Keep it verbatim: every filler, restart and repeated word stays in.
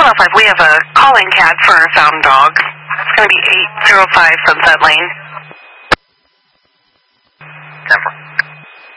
seven oh five, we have a calling cat for a found dog. It's going to be eight oh five Sunset Lane. ten four.